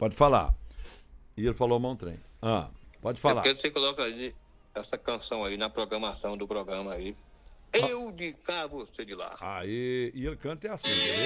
Pode falar. E ele falou mão trem. Pode falar. É porque você coloca aí essa canção aí na programação do programa aí. Eu de cá, você de lá. Aí, e ele canta assim, entendeu?